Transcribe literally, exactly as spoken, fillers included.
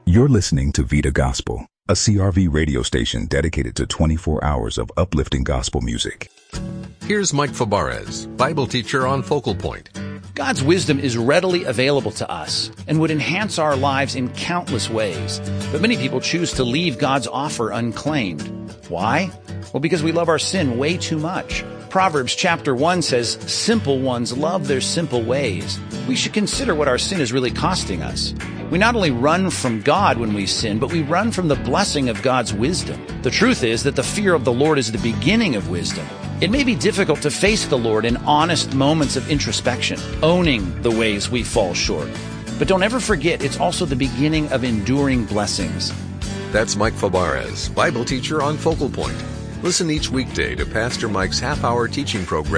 You're listening to Vita Gospel, a C R V radio station dedicated to twenty-four hours of uplifting gospel music. Here's Mike Fabarez, Bible teacher on Focal Point. God's wisdom is readily available to us and would enhance our lives in countless ways. But many people choose to leave God's offer unclaimed. Why? Well, because we love our sin way too much. Proverbs chapter one says, "Simple ones love their simple ways." We should consider what our sin is really costing us. We not only run from God when we sin, but we run from the blessing of God's wisdom. The truth is that the fear of the Lord is the beginning of wisdom. It may be difficult to face the Lord in honest moments of introspection, owning the ways we fall short. But don't ever forget, it's also the beginning of enduring blessings. That's Mike Fabarez, Bible teacher on Focal Point. Listen each weekday to Pastor Mike's half-hour teaching program